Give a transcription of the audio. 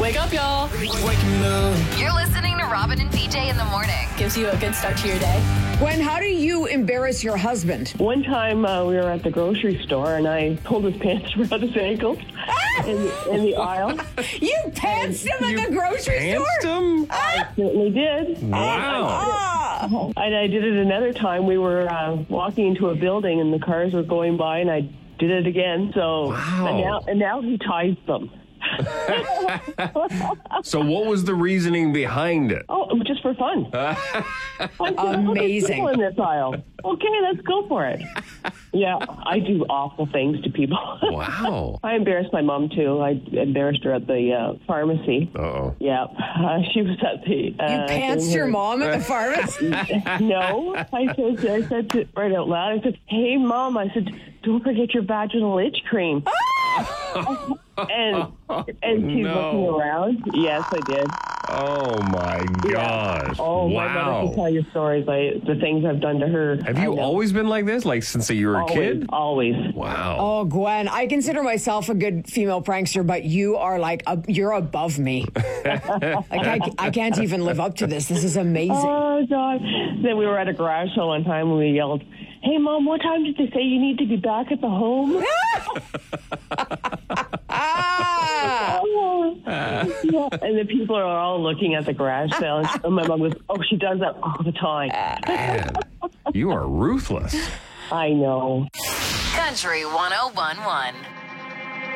Wake up, y'all. You're listening to Robin and BJ in the morning. Gives you a good start to your day. Gwen, how do you embarrass your husband? One time we were at the grocery store and I pulled his pants around his ankles in the aisle. You pantsed him at the grocery store? Him? I certainly did. Wow. And I did it another time. We were walking into a building and the cars were going by and I did it again. So Wow. and now he ties them. So what was the reasoning behind it? Oh, just for fun. Amazing. People in this aisle. Okay, let's go for it. Yeah, I do awful things to people. Wow. I embarrassed my mom too. I embarrassed her at the pharmacy. Uh-oh. Yeah, she was at the. You pantsed your mom at the pharmacy? No, I said to, right out loud. I said, "Hey, Mom," I said, "don't forget your vaginal itch cream." and she's looking around. Yes, I did. Oh, my gosh. Oh, my mother can tell you stories. The things I've done to her. Have you always been like this? Like since you were a kid? Always. Wow. Oh, Gwen, I consider myself a good female prankster, but you are like, you're above me. I can't even live up to this. This is amazing. Oh, God. Then we were at a garage sale one time and we yelled, "Hey, Mom, what time did they say you need to be back at the home?" Yeah. And the people are all looking at the garage sale. And my mom goes, "Oh, she does that all the time." Man, you are ruthless. I know. Country 101.1.